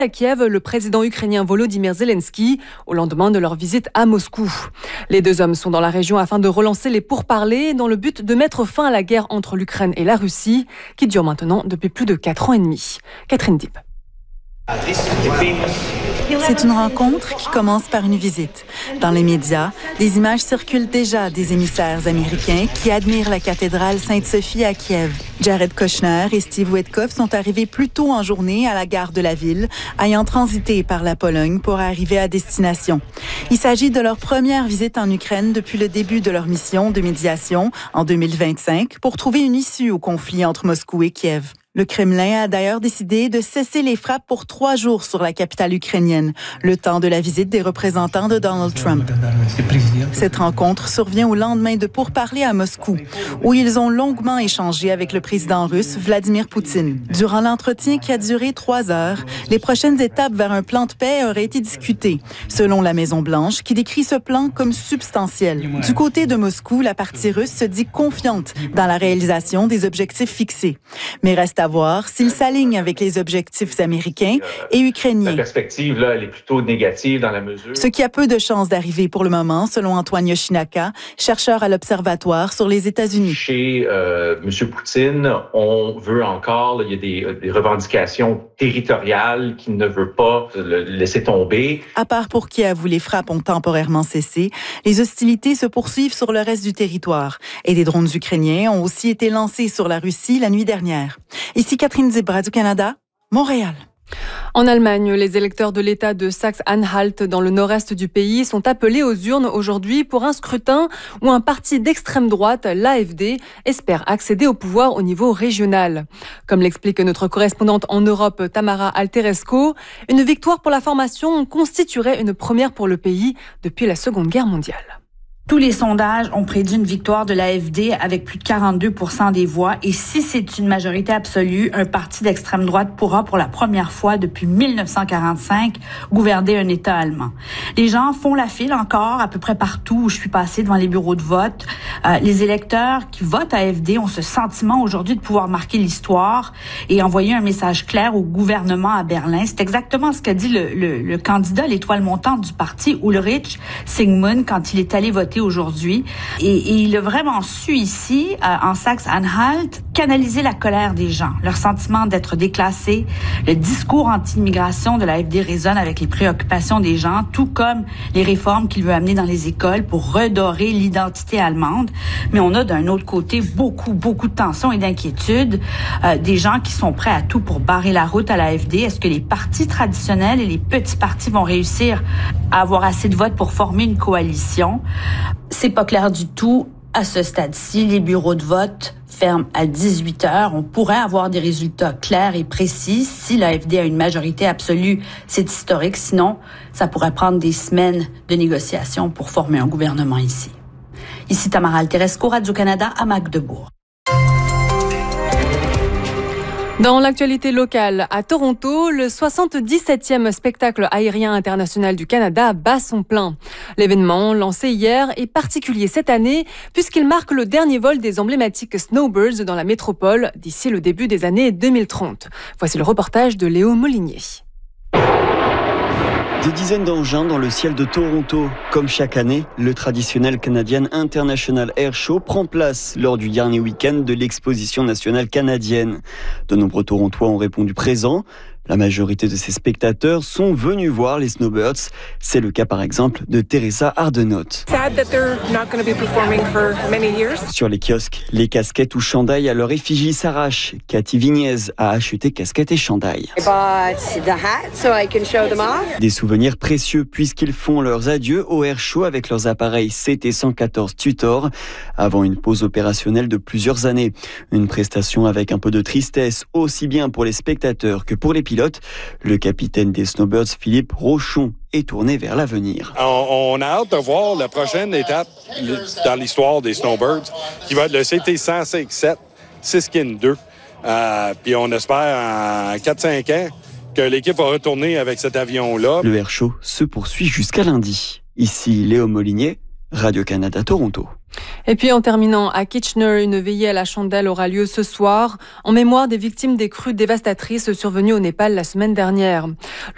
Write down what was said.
À Kiev, le président ukrainien Volodymyr Zelensky, au lendemain de leur visite à Moscou. Les deux hommes sont dans la région afin de relancer les pourparlers dans le but de mettre fin à la guerre entre l'Ukraine et la Russie, qui dure maintenant depuis plus de 4 ans et demi. Catherine Dipp. C'est une rencontre qui commence par une visite. Dans les médias, des images circulent déjà des émissaires américains qui admirent la cathédrale Sainte-Sophie à Kiev. Jared Kushner et Steve Witkoff sont arrivés plus tôt en journée à la gare de la ville, ayant transité par la Pologne pour arriver à destination. Il s'agit de leur première visite en Ukraine depuis le début de leur mission de médiation en 2025 pour trouver une issue au conflit entre Moscou et Kiev. Le Kremlin a d'ailleurs décidé de cesser les frappes pour 3 jours sur la capitale ukrainienne, le temps de la visite des représentants de Donald Trump. Cette rencontre survient au lendemain de pourparlers à Moscou, où ils ont longuement échangé avec le président russe Vladimir Poutine. Durant l'entretien qui a duré 3 heures, les prochaines étapes vers un plan de paix auraient été discutées, selon la Maison-Blanche, qui décrit ce plan comme substantiel. Du côté de Moscou, la partie russe se dit confiante dans la réalisation des objectifs fixés, mais reste à voir s'il s'aligne avec les objectifs américains et ukrainiens. La perspective, là, elle est plutôt négative dans la mesure... Ce qui a peu de chances d'arriver pour le moment, selon Antoine Yoshinaka, chercheur à l'Observatoire sur les États-Unis. Chez M. Poutine, on veut encore, il y a des revendications territoriales qu'il ne veut pas laisser tomber. À part pour Kiev où les frappes ont temporairement cessé, les hostilités se poursuivent sur le reste du territoire et des drones ukrainiens ont aussi été lancés sur la Russie la nuit dernière. Ici Catherine Dipp, Radio-Canada, Montréal. En Allemagne, les électeurs de l'État de Saxe-Anhalt dans le nord-est du pays sont appelés aux urnes aujourd'hui pour un scrutin où un parti d'extrême droite, l'AfD, espère accéder au pouvoir au niveau régional. Comme l'explique notre correspondante en Europe, Tamara Alteresco, une victoire pour la formation constituerait une première pour le pays depuis la Seconde Guerre mondiale. Tous les sondages ont prédit une victoire de l'AfD avec plus de 42% des voix. Et si c'est une majorité absolue, un parti d'extrême droite pourra pour la première fois depuis 1945 gouverner un État allemand. Les gens font la file encore à peu près partout où je suis passée devant les bureaux de vote. Les électeurs qui votent AfD ont ce sentiment aujourd'hui de pouvoir marquer l'histoire et envoyer un message clair au gouvernement à Berlin. C'est exactement ce qu'a dit le candidat, l'étoile montante du parti, Ulrich Sigmund, quand il est allé voter aujourd'hui. Et il a vraiment su ici, en Saxe-Anhalt, canaliser la colère des gens, leur sentiment d'être déclassés. Le discours anti-immigration de l'AfD résonne avec les préoccupations des gens, tout comme les réformes qu'il veut amener dans les écoles pour redorer l'identité allemande. Mais on a d'un autre côté beaucoup de tensions et d'inquiétudes. Des gens qui sont prêts à tout pour barrer la route à l'AfD. Est-ce que les partis traditionnels et les petits partis vont réussir à avoir assez de votes pour former une coalition? C'est pas clair du tout. À ce stade-ci, les bureaux de vote ferment à 18h. On pourrait avoir des résultats clairs et précis. Si l'AfD a une majorité absolue, c'est historique. Sinon, ça pourrait prendre des semaines de négociations pour former un gouvernement ici. Ici Tamara Alteresco, Radio-Canada à Magdebourg. Dans l'actualité locale, à Toronto, le 77e spectacle aérien international du Canada bat son plein. L'événement, lancé hier, est particulier cette année puisqu'il marque le dernier vol des emblématiques Snowbirds dans la métropole d'ici le début des années 2030. Voici le reportage de Léo Molinier. Des dizaines d'engins dans le ciel de Toronto. Comme chaque année, le traditionnel Canadian International Air Show prend place lors du dernier week-end de l'exposition nationale canadienne. De nombreux Torontois ont répondu présents. La majorité de ces spectateurs sont venus voir les Snowbirds. C'est le cas par exemple de Teresa Ardenotte. Sur les kiosques, les casquettes ou chandails à leur effigie s'arrachent. Cathy Vignez a acheté casquettes et chandails. Des souvenirs précieux puisqu'ils font leurs adieux au Air Show avec leurs appareils CT-114 Tutor avant une pause opérationnelle de plusieurs années. Une prestation avec un peu de tristesse aussi bien pour les spectateurs que pour les pilotes. Le capitaine des Snowbirds, Philippe Rochon, est tourné vers l'avenir. On a hâte de voir la prochaine étape dans l'histoire des Snowbirds, qui va être le CT-107 Siskin 2. Puis on espère en 4-5 ans que l'équipe va retourner avec cet avion-là. Le Air Show se poursuit jusqu'à lundi. Ici Léo Molinier, Radio-Canada Toronto. Et puis en terminant, à Kitchener, une veillée à la chandelle aura lieu ce soir en mémoire des victimes des crues dévastatrices survenues au Népal la semaine dernière.